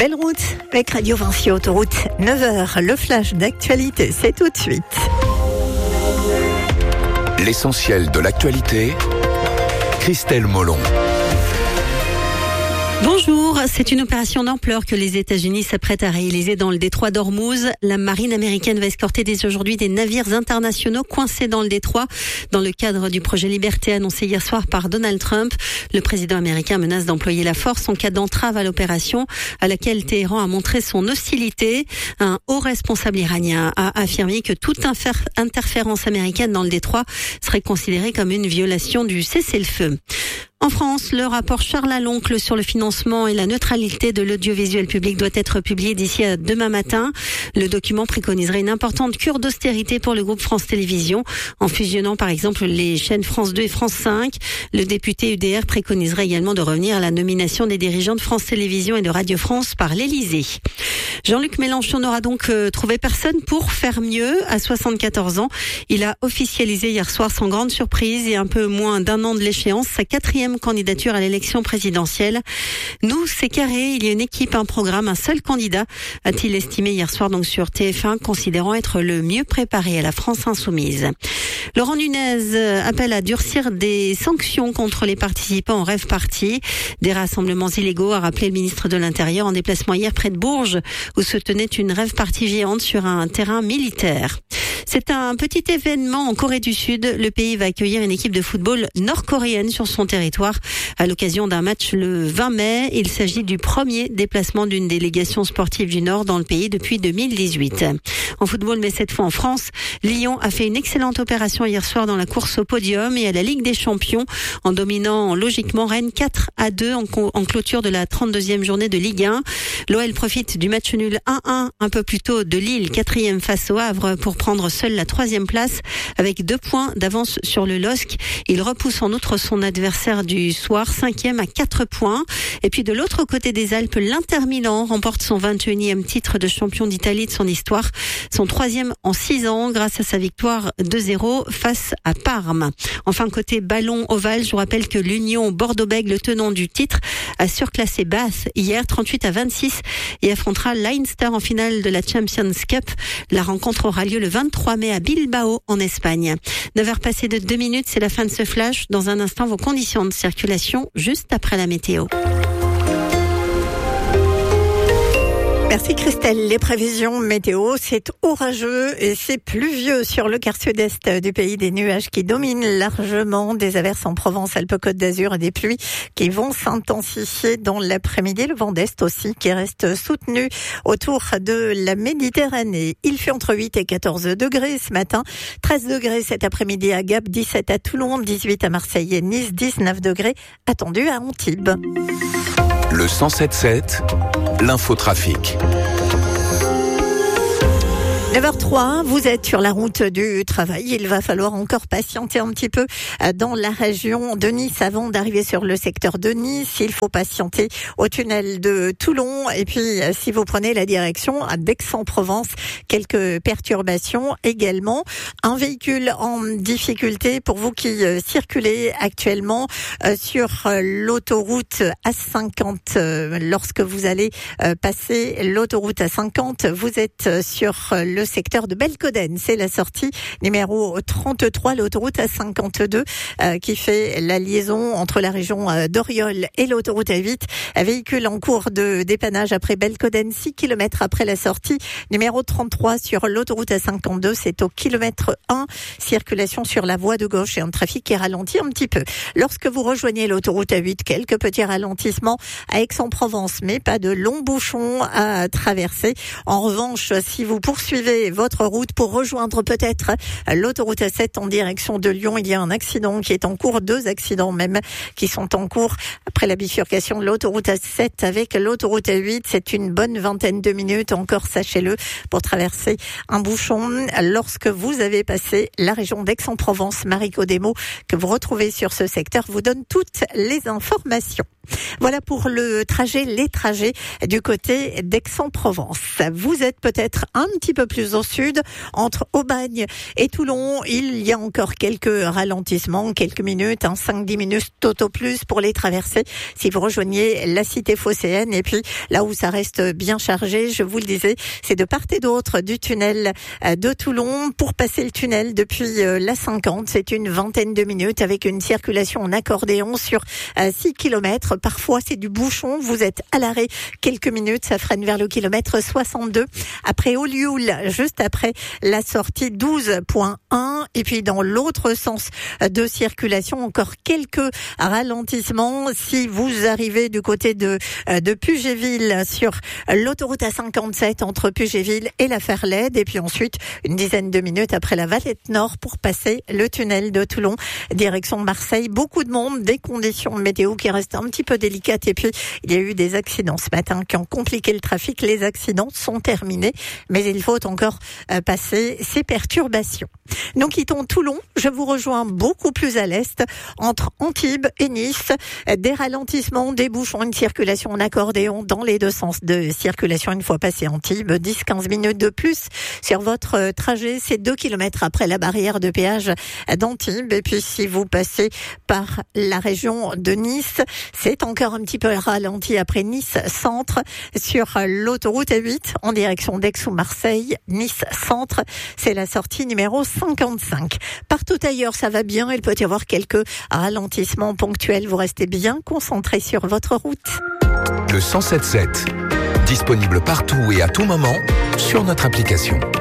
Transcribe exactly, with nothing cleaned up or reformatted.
Belle route avec Radio Vinci Autoroute, neuf heures. Le flash d'actualité, c'est tout de suite. L'essentiel de l'actualité, Christelle Molon. Bonjour, c'est une opération d'ampleur que les États-Unis s'apprêtent à réaliser dans le détroit d'Ormuz. La marine américaine va escorter dès aujourd'hui des navires internationaux coincés dans le détroit dans le cadre du projet Liberté annoncé hier soir par Donald Trump. Le président américain menace d'employer la force en cas d'entrave à l'opération à laquelle Téhéran a montré son hostilité. Un haut responsable iranien a affirmé que toute infer- interférence américaine dans le détroit serait considérée comme une violation du cessez-le-feu. En France, le rapport Charles Laloncle sur le financement et la neutralité de l'audiovisuel public doit être publié d'ici à demain matin. Le document préconiserait une importante cure d'austérité pour le groupe France Télévisions, en fusionnant par exemple les chaînes France deux et France cinq. Le député U D R préconiserait également de revenir à la nomination des dirigeants de France Télévisions et de Radio France par l'Élysée. Jean-Luc Mélenchon n'aura donc euh, trouvé personne pour faire mieux à soixante-quatorze ans. Il a officialisé hier soir sans grande surprise et un peu moins d'un an de l'échéance sa quatrième candidature à l'élection présidentielle. Nous, c'est carré, il y a une équipe, un programme, un seul candidat, a-t-il estimé hier soir donc sur T F un, considérant être le mieux préparé à la France insoumise. Laurent Nunez appelle à durcir des sanctions contre les participants au rave party. Des rassemblements illégaux, a rappelé le ministre de l'Intérieur en déplacement hier près de Bourges, où se tenait une rave party géante sur un terrain militaire. C'est un petit événement en Corée du Sud. Le pays va accueillir une équipe de football nord-coréenne sur son territoire à l'occasion d'un match le vingt mai. Il s'agit du premier déplacement d'une délégation sportive du Nord dans le pays depuis deux mille dix-huit. En football, mais cette fois en France, Lyon a fait une excellente opération hier soir dans la course au podium et à la Ligue des Champions en dominant logiquement Rennes quatre à deux en, co- en clôture de la trente-deuxième journée de Ligue un. L'O L profite du match nul un un un peu plus tôt de Lille, quatrième face au Havre, pour prendre seule la troisième place avec deux points d'avance sur le L O S C. Il repousse en outre son adversaire du soir, cinquième à quatre points. Et puis de l'autre côté des Alpes, l'Inter Milan remporte son vingt et unième titre de champion d'Italie de son histoire, son troisième en six ans grâce à sa victoire deux zéro face à Parme. Enfin, côté ballon ovale, je vous rappelle que l'Union Bordeaux-Bègles, le tenant du titre, a surclassé Bath hier trente-huit à vingt-six et affrontera Leinster en finale de la Champions Cup. La rencontre aura lieu le vingt-trois mai à Bilbao en Espagne. neuf heures passées de deux minutes, c'est la fin de ce flash. Dans un instant, vos conditions de circulation juste après la météo. Merci Christelle. Les prévisions météo, c'est orageux et c'est pluvieux sur le quart sud-est du pays. Des nuages qui dominent largement, des averses en Provence, Alpes-Côte d'Azur et des pluies qui vont s'intensifier dans l'après-midi. Le vent d'est aussi qui reste soutenu autour de la Méditerranée. Il fait entre huit et quatorze degrés ce matin, treize degrés cet après-midi à Gap, dix-sept à Toulon, dix-huit à Marseille et Nice, dix-neuf degrés attendus à Antibes. Le cent sept sept, l'infotrafic. neuf heures trois, vous êtes sur la route du travail. Il va falloir encore patienter un petit peu dans la région de Nice avant d'arriver sur le secteur de Nice. Il faut patienter au tunnel de Toulon. Et puis, si vous prenez la direction d'Aix-en-Provence, quelques perturbations également. Un véhicule en difficulté pour vous qui circulez actuellement sur l'autoroute A cinquante. Lorsque vous allez passer l'autoroute A cinquante, vous êtes sur le Le secteur de Belcoden, c'est la sortie numéro trente-trois, l'autoroute A cinquante-deux euh, qui fait la liaison entre la région euh, d'Oriol et l'autoroute A huit. Un véhicule en cours de dépannage après Belcoden, six kilomètres après la sortie numéro trente-trois sur l'autoroute A cinquante-deux, c'est au kilomètre un. Circulation sur la voie de gauche et un trafic qui ralentit un petit peu. Lorsque vous rejoignez l'autoroute A huit, quelques petits ralentissements à Aix-en-Provence, mais pas de longs bouchons à traverser. En revanche, si vous poursuivez votre route pour rejoindre peut-être l'autoroute A sept en direction de Lyon, il y a un accident qui est en cours, deux accidents même qui sont en cours après la bifurcation de l'autoroute A sept avec l'autoroute A huit. C'est une bonne vingtaine de minutes encore, sachez-le, pour traverser un bouchon lorsque vous avez passé la région d'Aix-en-Provence. Marie Codemo, que vous retrouvez sur ce secteur, vous donne toutes les informations. Voilà pour le trajet, les trajets du côté d'Aix-en-Provence. Vous êtes peut-être un petit peu plus au sud, entre Aubagne et Toulon. Il y a encore quelques ralentissements, quelques minutes, hein, cinq à dix minutes tout au plus pour les traverser si vous rejoignez la cité phocéenne. Et puis là où ça reste bien chargé, je vous le disais, c'est de part et d'autre du tunnel de Toulon. Pour passer le tunnel depuis la cinquante, c'est une vingtaine de minutes avec une circulation en accordéon sur six kilomètres. Parfois, c'est du bouchon. Vous êtes à l'arrêt quelques minutes. Ça freine vers le kilomètre soixante-deux. Après Olioul, juste après la sortie douze virgule un. Et puis, dans l'autre sens de circulation, encore quelques ralentissements. Si vous arrivez du côté de, de Pugéville sur l'autoroute A cinquante-sept entre Pugéville et la Ferlède. Et puis ensuite, une dizaine de minutes après la Valette Nord pour passer le tunnel de Toulon, direction Marseille. Beaucoup de monde, des conditions météo qui restent un petit peu délicates. Et puis, il y a eu des accidents ce matin qui ont compliqué le trafic. Les accidents sont terminés, mais il faut encore euh, passer ces perturbations. Nous quittons Toulon. Je vous rejoins beaucoup plus à l'est, entre Antibes et Nice. Des ralentissements, des bouchons, une circulation en accordéon dans les deux sens de circulation une fois passé Antibes. dix à quinze minutes de plus sur votre trajet. C'est deux kilomètres après la barrière de péage d'Antibes. Et puis, si vous passez par la région de Nice, c'est encore un petit peu ralenti après Nice Centre sur l'autoroute A huit en direction d'Aix ou Marseille. Nice Centre, c'est la sortie numéro cinquante-cinq. Partout ailleurs, ça va bien. Il peut y avoir quelques ralentissements ponctuels. Vous restez bien concentrés sur votre route. Le cent sept sept, disponible partout et à tout moment sur notre application.